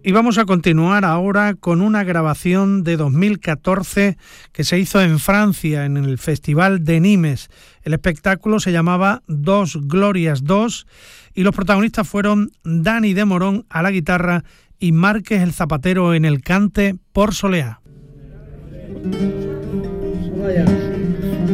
Y vamos a continuar ahora con una grabación de 2014 que se hizo en Francia, en el Festival de Nimes. El espectáculo se llamaba Dos Glorias Dos y los protagonistas fueron Dani de Morón a la guitarra y Márquez el Zapatero en el cante por Soleá.